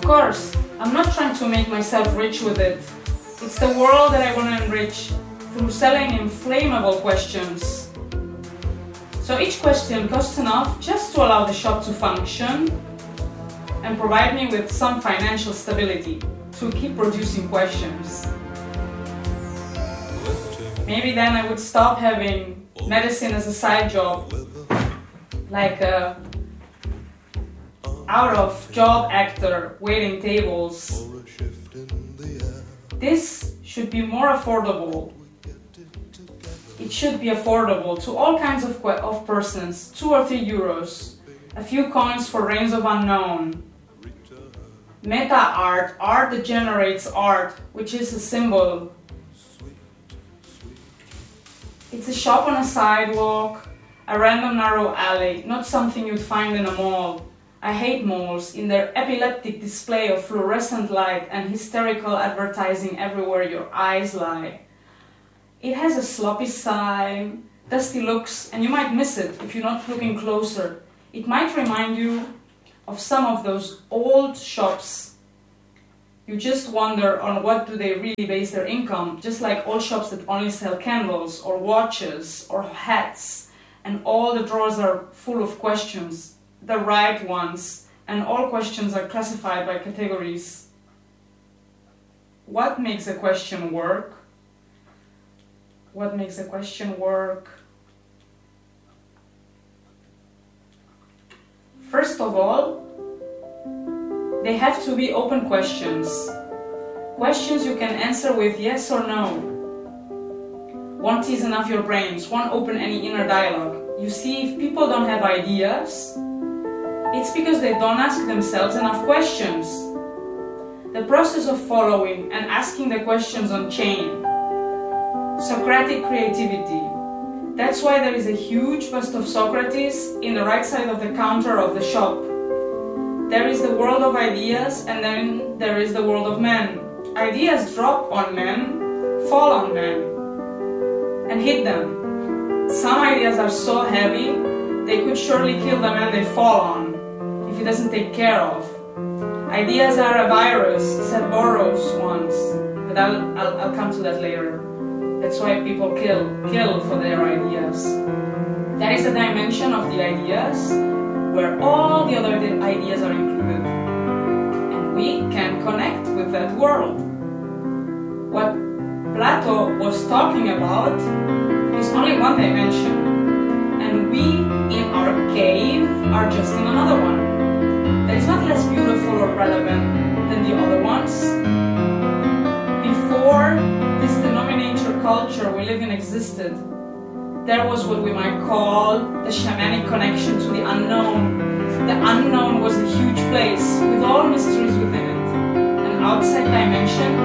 course, I'm not trying to make myself rich with it. It's the world that I want to enrich through selling inflammable questions. So each question costs enough just to allow the shop to function and provide me with some financial stability to keep producing questions. Maybe then I would stop having medicine as a side job, like a out-of-job actor waiting tables. This should be more affordable. It should be affordable to all kinds of persons, 2 or 3 euros, a few coins for reigns of unknown. Meta art, art that generates art, which is a symbol. It's a shop on a sidewalk, a random narrow alley, not something you'd find in a mall. I hate malls in their epileptic display of fluorescent light and hysterical advertising everywhere your eyes lie. It has a sloppy sign, dusty looks, and you might miss it if you're not looking closer. It might remind you of some of those old shops. You just wonder on what do they really base their income, just like old shops that only sell candles or watches or hats, and all the drawers are full of questions, the right ones, and all questions are classified by categories. What makes a question work? What makes a question work? First of all, they have to be open questions. Questions you can answer with yes or no. Won't tease enough your brains, won't open any inner dialogue. You see, if people don't have ideas, it's because they don't ask themselves enough questions. The process of following and asking the questions on chain. Socratic creativity. That's why there is a huge bust of Socrates in the right side of the counter of the shop. There is the world of ideas, and then there is the world of men. Ideas drop on men, fall on men, and hit them. Some ideas are so heavy, they could surely kill the man they fall on, if he doesn't take care of. Ideas are a virus, said Burroughs once, but I'll come to that later. That's why people kill for their ideas. There is a dimension of the ideas where all the other ideas are included. And we can connect with that world. What Plato was talking about is only one dimension. And we, in our cave, are just in another one. That is not less beautiful or relevant than the other ones. Before this denominator culture we live in existed, there was what we might call the shamanic connection to the unknown. The unknown was a huge place with all mysteries within it, an outside dimension